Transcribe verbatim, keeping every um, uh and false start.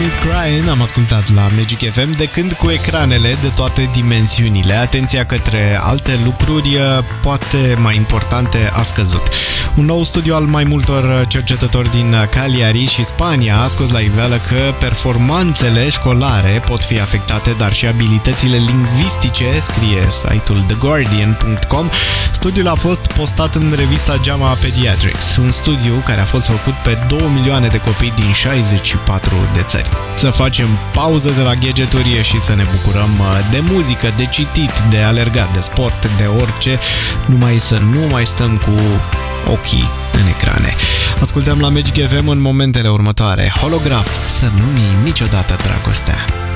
Smith Crying am ascultat la Magic F M, de când cu ecranele de toate dimensiunile. Atenția către alte lucruri, poate mai importante, a scăzut. Un nou studiu al mai multor cercetători din Cagliari și Spania a scos la iveală că performanțele școlare pot fi afectate, dar și abilitățile lingvistice, scrie site-ul the guardian punct com. Studiul a fost postat în revista JAMA Pediatrics, un studiu care a fost făcut pe două milioane de copii din șaizeci și patru de țări. Să facem pauză de la gadgeturi și să ne bucurăm de muzică, de citit, de alergat, de sport, de orice, numai să nu mai stăm cu ochii în ecrane. Ascultăm la Magic F M în momentele următoare Holograf, să nu-mi niciodată dragostea.